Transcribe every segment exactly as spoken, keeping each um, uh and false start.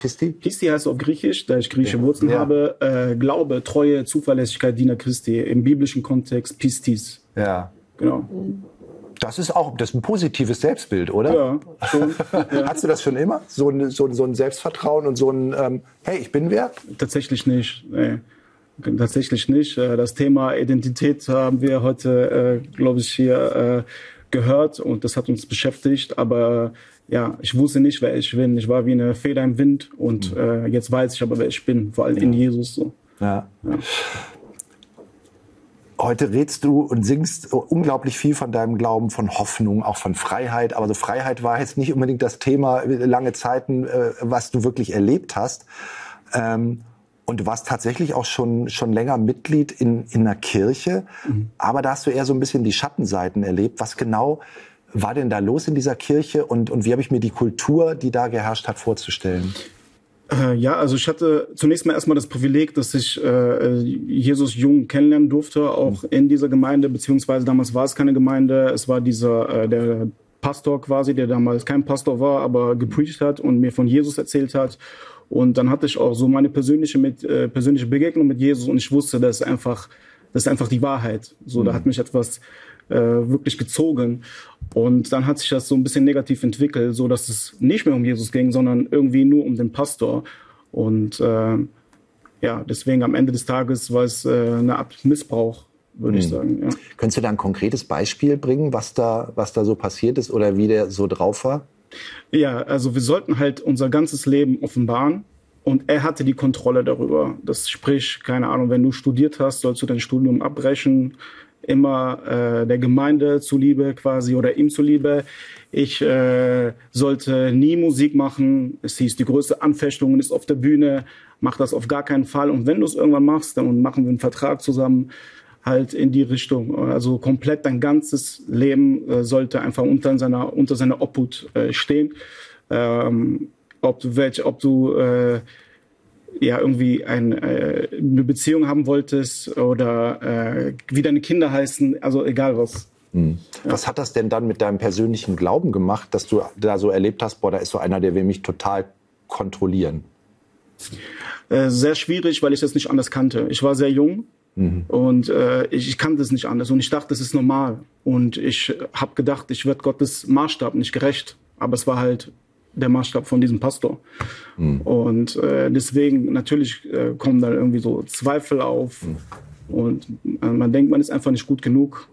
Pisti? Pisti heißt auf Griechisch, da ich griechische ja. Wurzeln ja. habe. Äh, Glaube, Treue, Zuverlässigkeit, Diener Christi. Im biblischen Kontext Pistis. Ja. Genau. Das ist auch das ist ein positives Selbstbild, oder? Ja, schon. Ja. Hast du das schon immer? So ein, so, so ein Selbstvertrauen und so ein, ähm, hey, ich bin wer? Tatsächlich nicht. Nee. Tatsächlich nicht. Das Thema Identität haben wir heute, äh, glaube ich, hier äh, gehört und das hat uns beschäftigt. Aber ja, ich wusste nicht, wer ich bin. Ich war wie eine Feder im Wind und äh, jetzt weiß ich aber, wer ich bin, vor allem in Jesus. So. Ja. Ja. Heute redest du und singst unglaublich viel von deinem Glauben, von Hoffnung, auch von Freiheit. Aber so Freiheit war jetzt nicht unbedingt das Thema lange Zeiten, was du wirklich erlebt hast. Und du warst tatsächlich auch schon, schon länger Mitglied in, in einer Kirche. Mhm. Aber da hast du eher so ein bisschen die Schattenseiten erlebt. Was genau war denn da los in dieser Kirche? Und, und wie habe ich mir die Kultur, die da geherrscht hat, vorzustellen? Ja, also ich hatte zunächst mal erstmal das Privileg, dass ich äh, Jesus jung kennenlernen durfte, auch in dieser Gemeinde, beziehungsweise damals war es keine Gemeinde, es war dieser, äh, der Pastor quasi, der damals kein Pastor war, aber gepredigt hat und mir von Jesus erzählt hat. Und dann hatte ich auch so meine persönliche, mit, äh, persönliche Begegnung mit Jesus und ich wusste, das ist einfach, das ist einfach die Wahrheit. So, mhm. Da hat mich etwas äh, wirklich gezogen. Und dann hat sich das so ein bisschen negativ entwickelt, so dass es nicht mehr um Jesus ging, sondern irgendwie nur um den Pastor. Und äh, ja, deswegen am Ende des Tages war es äh, eine Art Missbrauch, würde mhm. ich sagen. Ja. Könntest du da ein konkretes Beispiel bringen, was da, was da so passiert ist oder wie der so drauf war? Ja, also wir sollten halt unser ganzes Leben offenbaren. Und er hatte die Kontrolle darüber. Das sprich, keine Ahnung, wenn du studiert hast, sollst du dein Studium abbrechen. Immer äh, der Gemeinde zuliebe quasi oder ihm zuliebe. Ich äh, sollte nie Musik machen. Es hieß, die größte Anfechtung ist auf der Bühne. Mach das auf gar keinen Fall. Und wenn du es irgendwann machst, dann machen wir einen Vertrag zusammen halt in die Richtung. Also komplett dein ganzes Leben äh, sollte einfach unter seiner, unter seiner Obhut äh, stehen. Ähm, ob du, welch, ob du äh, ja irgendwie ein, äh, eine Beziehung haben wolltest oder äh, wie deine Kinder heißen, also egal was. Hm. Ja. Was hat das denn dann mit deinem persönlichen Glauben gemacht, dass du da so erlebt hast, boah, da ist so einer, der will mich total kontrollieren? Äh, sehr schwierig, weil ich das nicht anders kannte. Ich war sehr jung. Mhm. Und äh, ich, ich kannte es nicht anders und ich dachte, das ist normal. Und ich habe gedacht, ich werde Gottes Maßstab nicht gerecht. Aber es war halt der Maßstab von diesem Pastor. Mhm. Und äh, deswegen natürlich äh, kommen da irgendwie so Zweifel auf. Mhm. Und äh, man denkt, man ist einfach nicht gut genug.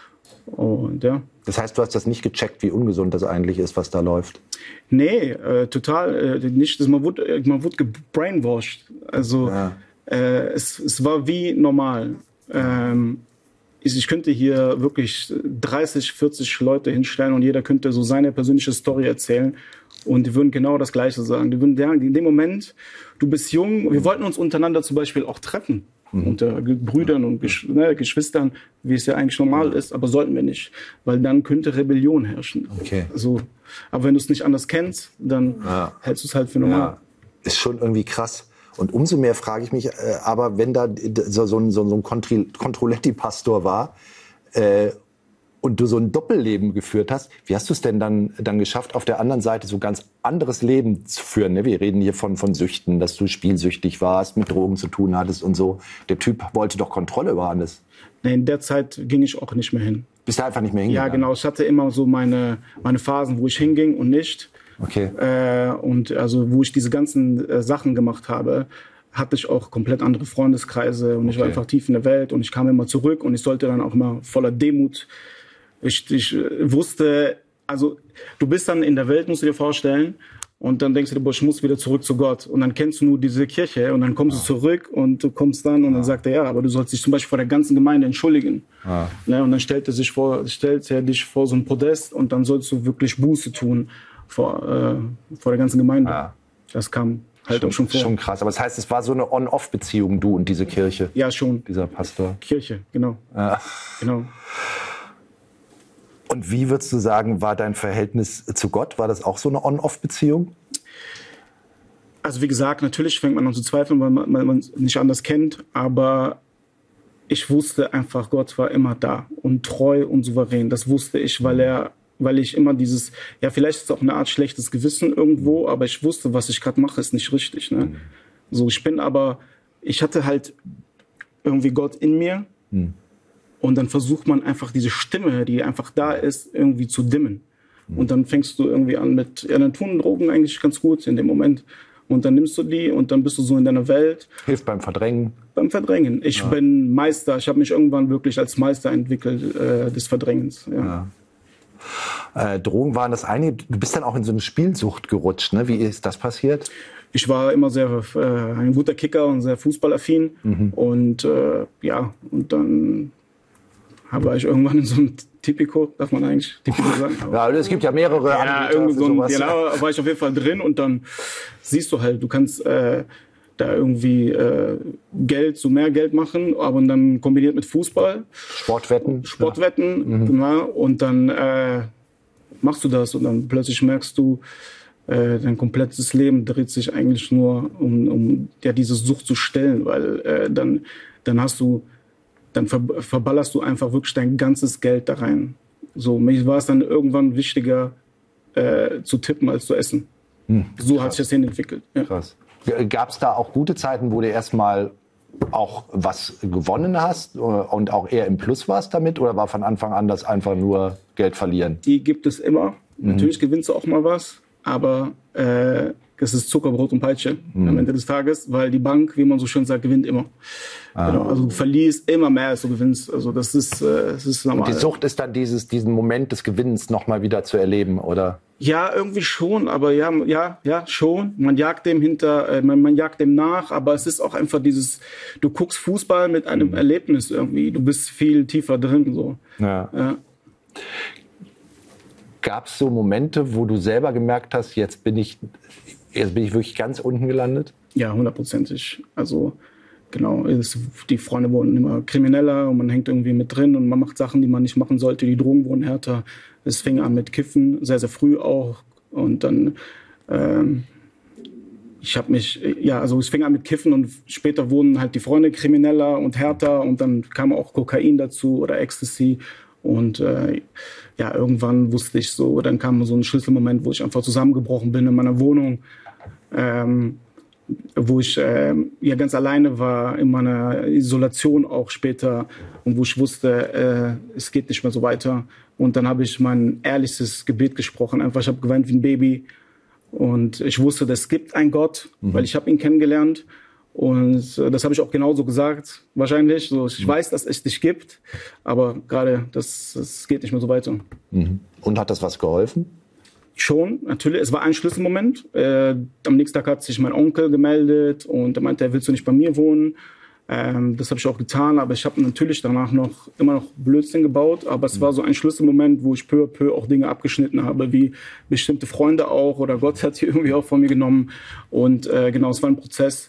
Und ja. Das heißt, du hast das nicht gecheckt, wie ungesund das eigentlich ist, was da läuft? Nee, äh, total äh, nicht. Man wurde, man wurde gebrainwashed. Also ja. Äh, es, es war wie normal. Ähm, ich, ich könnte hier wirklich dreißig, vierzig Leute hinstellen und jeder könnte so seine persönliche Story erzählen und die würden genau das Gleiche sagen. Die würden sagen, in dem Moment, du bist jung, wir wollten uns untereinander zum Beispiel auch treffen. Mhm. Unter Brüdern und Gesch ne, Geschwistern, wie es ja eigentlich normal ist, aber sollten wir nicht, weil dann könnte Rebellion herrschen. Okay. Also, aber wenn du es nicht anders kennst, dann ja. hältst du es halt für normal. Ja. Ist schon irgendwie krass. Und umso mehr frage ich mich, äh, aber wenn da so, so ein, so ein Controletti-Pastor war äh, und du so ein Doppelleben geführt hast, wie hast du es denn dann, dann geschafft, auf der anderen Seite so ganz anderes Leben zu führen? Ne? Wir reden hier von, von Süchten, dass du spielsüchtig warst, mit Drogen zu tun hattest und so. Der Typ wollte doch Kontrolle über alles. Nee, in der Zeit ging ich auch nicht mehr hin. Bist du einfach nicht mehr hingegangen? Ja, genau. Ich hatte immer so meine, meine Phasen, wo ich hinging und nicht. Okay. Äh, und also wo ich diese ganzen äh, Sachen gemacht habe, hatte ich auch komplett andere Freundeskreise und okay. ich war einfach tief in der Welt und ich kam immer zurück und ich sollte dann auch immer voller Demut. Ich, ich äh, wusste, also du bist dann in der Welt, musst du dir vorstellen, und dann denkst du dir, boah, ich muss wieder zurück zu Gott. Und dann kennst du nur diese Kirche und dann kommst ah. du zurück und du kommst dann und ah. dann sagt er, ja, aber du sollst dich zum Beispiel vor der ganzen Gemeinde entschuldigen. Ah. Ne, und dann stellt er sich vor, stellt er dich vor so ein Podest und dann sollst du wirklich Buße tun. Vor, äh, vor der ganzen Gemeinde. Ja. Das kam halt schon, auch schon vor. Schon krass. Aber das heißt, es war so eine On-Off-Beziehung, du und diese Kirche? Ja, schon. Dieser Pastor? Kirche, genau. Ja. Genau. Und wie würdest du sagen, war dein Verhältnis zu Gott? War das auch so eine On-Off-Beziehung? Also wie gesagt, natürlich fängt man an zu zweifeln, weil man, man es nicht anders kennt. Aber ich wusste einfach, Gott war immer da und treu und souverän. Das wusste ich, weil er weil ich immer dieses, ja, vielleicht ist es auch eine Art schlechtes Gewissen irgendwo, aber ich wusste, was ich gerade mache, ist nicht richtig. Ne? Mhm. So, ich bin aber, ich hatte halt irgendwie Gott in mir mhm. und dann versucht man einfach diese Stimme, die einfach da ist, irgendwie zu dimmen. Mhm. Und dann fängst du irgendwie an mit, ja, dann tun Drogen eigentlich ganz gut in dem Moment. Und dann nimmst du die und dann bist du so in deiner Welt. Hilft beim Verdrängen. Beim Verdrängen. Ich ja. bin Meister. Ich habe mich irgendwann wirklich als Meister entwickelt äh, des Verdrängens. Ja. Ja. Äh, Drogen waren das eine. Du bist dann auch in so eine Spielsucht gerutscht. Ne? Wie ist das passiert? Ich war immer sehr äh, ein guter Kicker und sehr fußballaffin. Mhm. Und äh, ja, und dann war ich irgendwann in so einem Tipico, darf man eigentlich Tipico sagen? Ja, es gibt ja mehrere ja, Anbieter irgendwie für so ein, sowas. Genau, war ich auf jeden Fall drin und dann siehst du halt, du kannst äh, da irgendwie äh, Geld, so mehr Geld machen, aber dann kombiniert mit Fußball. Sportwetten. Sportwetten, ja. Mhm. Genau, und dann äh, machst du das und dann plötzlich merkst du, äh, dein komplettes Leben dreht sich eigentlich nur um, um ja, diese Sucht zu stellen, weil äh, dann, dann hast du dann ver verballerst du einfach wirklich dein ganzes Geld da rein. So, mir war es dann irgendwann wichtiger, äh, zu tippen als zu essen. Hm, so krass. Hat sich das hin entwickelt. Ja. Krass. Gab es da auch gute Zeiten, wo du erstmal auch was gewonnen hast und auch eher im Plus warst damit? Oder war von Anfang an das einfach nur Geld verlieren? Die gibt es immer. Mhm. Natürlich gewinnst du auch mal was, aber äh, es ist Zuckerbrot und Peitsche mhm. am Ende des Tages, weil die Bank, wie man so schön sagt, gewinnt immer. Ah. Genau, also du verlierst immer mehr, als du gewinnst. Also das ist, äh, das ist normal. Und die Sucht ist dann dieses, diesen Moment des Gewinns nochmal wieder zu erleben, oder? Ja, irgendwie schon, aber ja, ja, ja, schon. Man jagt dem hinter, äh, man, man jagt dem nach, aber es ist auch einfach dieses, du guckst Fußball mit einem mhm. Erlebnis irgendwie. Du bist viel tiefer drin, so. Ja. Ja. Gab es so Momente, wo du selber gemerkt hast, jetzt bin ich, jetzt bin ich wirklich ganz unten gelandet? Ja, hundertprozentig. Also, genau, es, die Freunde wurden immer krimineller und man hängt irgendwie mit drin und man macht Sachen, die man nicht machen sollte. Die Drogen wurden härter. Es fing an mit Kiffen, sehr, sehr früh auch. Und dann, ähm, ich habe mich, ja, also es fing an mit Kiffen und später wurden halt die Freunde krimineller und härter und dann kam auch Kokain dazu oder Ecstasy. Und äh, ja, irgendwann wusste ich so, dann kam so ein Schlüsselmoment, wo ich einfach zusammengebrochen bin in meiner Wohnung. Ähm, wo ich äh, ja ganz alleine war, in meiner Isolation auch später und wo ich wusste, äh, es geht nicht mehr so weiter. Und dann habe ich mein ehrlichstes Gebet gesprochen. Einfach, ich habe geweint wie ein Baby. Und ich wusste, es gibt einen Gott, mhm. weil ich habe ihn kennengelernt. Und äh, das habe ich auch genauso gesagt, wahrscheinlich. So, ich mhm. weiß, dass es dich gibt, aber gerade, das, das geht nicht mehr so weiter. Mhm. Und hat das was geholfen? Schon, natürlich. Es war ein Schlüsselmoment. Äh, am nächsten Tag hat sich mein Onkel gemeldet und er meinte, er willst du nicht bei mir wohnen? Ähm, das habe ich auch getan, aber ich habe natürlich danach noch immer noch Blödsinn gebaut. Aber es mhm. war so ein Schlüsselmoment, wo ich peu à peu auch Dinge abgeschnitten habe, wie bestimmte Freunde auch oder Gott hat sie irgendwie auch von mir genommen. Und äh, genau, es war ein Prozess.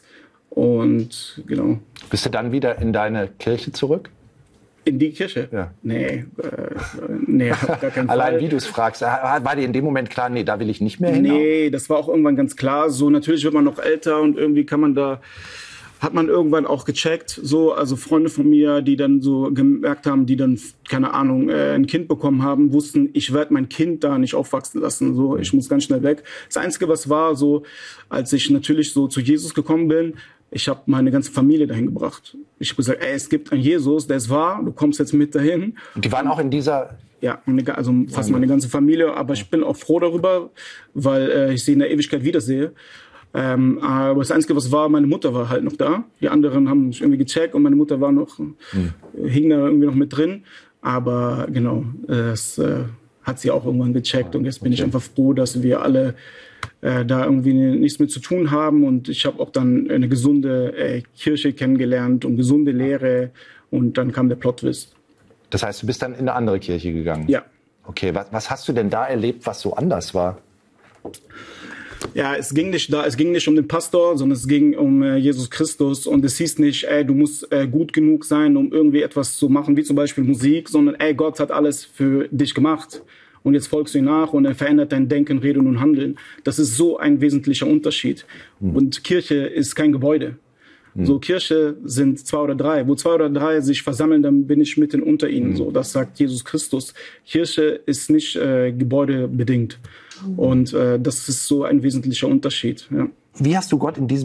Und genau. Bist du dann wieder in deine Kirche zurück? In die Kirche? Ja. Nee, äh, nee, auf gar keinen Fall. Allein wie du es fragst, war dir in dem Moment klar, nee, da will ich nicht mehr hin? Nee, das war auch irgendwann ganz klar. So, natürlich wird man noch älter und irgendwie kann man da, hat man irgendwann auch gecheckt. So, also Freunde von mir, die dann so gemerkt haben, die dann, keine Ahnung, äh, ein Kind bekommen haben, wussten, ich werde mein Kind da nicht aufwachsen lassen. So, ich muss ganz schnell weg. Das Einzige, was war, so, als ich natürlich so zu Jesus gekommen bin, ich habe meine ganze Familie dahin gebracht. Ich habe gesagt, ey, es gibt einen Jesus, der ist wahr, du kommst jetzt mit dahin. Und die waren auch in dieser... Ja, also fast meine ganze Familie. Aber ich bin auch froh darüber, weil äh, ich sie in der Ewigkeit wiedersehe. Ähm, aber das Einzige, was war, meine Mutter war halt noch da. Die anderen haben mich irgendwie gecheckt und meine Mutter war noch, hm. hing da irgendwie noch mit drin. Aber genau, es äh, hat sie auch irgendwann gecheckt. Und jetzt bin okay. ich einfach froh, dass wir alle äh, da irgendwie nichts mit zu tun haben. Und ich habe auch dann eine gesunde äh, Kirche kennengelernt und gesunde Lehre. Und dann kam der Plot-Twist. Das heißt, du bist dann in eine andere Kirche gegangen? Ja. Okay, was, was hast du denn da erlebt, was so anders war? Ja, es ging nicht da, es ging nicht um den Pastor, sondern es ging um äh, Jesus Christus. Und es hieß nicht, ey, du musst äh, gut genug sein, um irgendwie etwas zu machen, wie zum Beispiel Musik, sondern ey, Gott hat alles für dich gemacht. Und jetzt folgst du ihm nach und er verändert dein Denken, Reden und Handeln. Das ist so ein wesentlicher Unterschied. Mhm. Und Kirche ist kein Gebäude. Mhm. So, Kirche sind zwei oder drei. Wo zwei oder drei sich versammeln, dann bin ich mitten unter ihnen. Mhm. So, das sagt Jesus Christus. Kirche ist nicht äh, gebäudebedingt. Mhm. Und äh, das ist so ein wesentlicher Unterschied. Ja. Wie hast du Gott in diesem